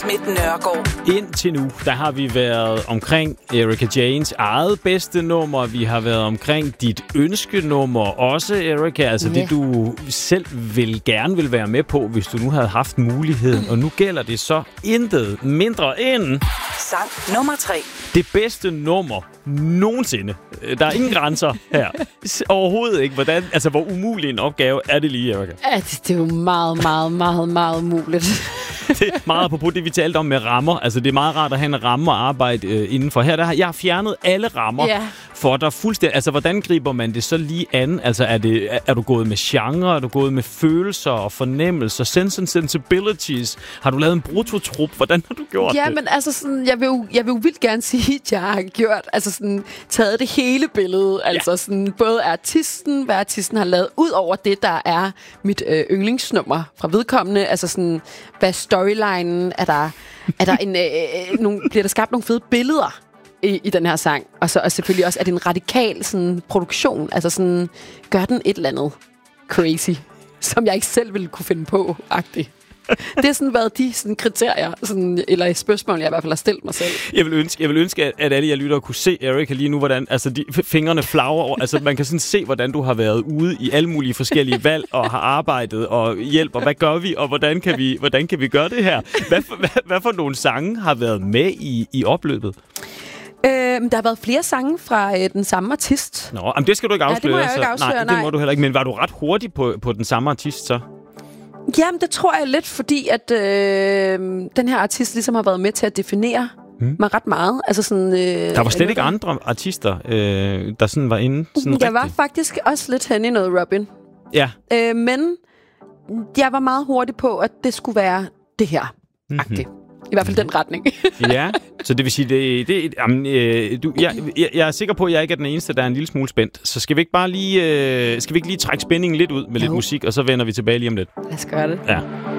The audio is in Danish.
Schmidt Nørgaard. Indtil nu, der har vi været omkring Erika Jaynes eget bedste nummer. Vi har været omkring dit ønskenummer også, Erika. Altså det, du selv gerne vil være med på, hvis du nu havde haft muligheden. Og nu gælder det så intet mindre end... Sang nummer 3. Det bedste nummer nogensinde. Der er ingen grænser her. Overhovedet ikke. Hvor umulig en opgave er det lige, Erika? Det er jo meget, meget, meget, meget umuligt. Det er meget apropos det, vi talte om med rammer. Altså, det er meget rart at have en ramme at arbejde indenfor. Jeg har fjernet alle rammer for dig fuldstændig. Altså, hvordan griber man det så lige an? Altså, er du gået med genre? Er du gået med følelser og fornemmelser? Sense and sensibilities? Har du lavet en brutotrup? Hvordan har du gjort det? Ja, men altså, sådan, jeg vil jo vildt gerne sige, at jeg har gjort, altså sådan, taget det hele billede. Altså, sådan, både artisten, hvad artisten har lavet, ud over det, der er mit yndlingsnummer fra vedkommende. Altså, sådan, hvad storylinen er der bliver der skabt nogle fede billeder i den her sang, og selvfølgelig også er det en radikal sådan produktion, altså sådan gør den et eller andet crazy, som jeg ikke selv ville kunne finde på, agtigt. Det har sådan været de sådan kriterier, sådan, eller spørgsmål, jeg i hvert fald har stillet mig selv. Jeg vil ønske, at alle jer lyttere kunne se Erika lige nu, hvordan altså fingrene flagrer over. Altså man kan sådan se, hvordan du har været ude i alle mulige forskellige valg og har arbejdet og hjælp, og hvad gør vi, og hvordan kan vi gøre det her? Hvad for nogle sange har været med i opløbet? Der har været flere sange fra den samme artist. Nå, men det skal du ikke afsløre. Ja, det må jeg ikke afsløre, nej, det må du heller ikke. Men var du ret hurtig på den samme artist så? Jamen, det tror jeg lidt, fordi at den her artist ligesom har været med til at definere mig ret meget. Altså sådan, der var slet ikke andre artister, der sådan var inde? Sådan jeg var faktisk også lidt hen i noget Robin. Ja. Men jeg var meget hurtig på, at det skulle være det her. Agtigt. I hvert fald den retning. Ja, så det vil sige, jeg er sikker på, at jeg ikke er den eneste, der er en lille smule spændt. Så skal vi ikke lige trække spændingen lidt ud med lidt musik, og så vender vi tilbage lige om lidt? Lad os gøre det. Ja.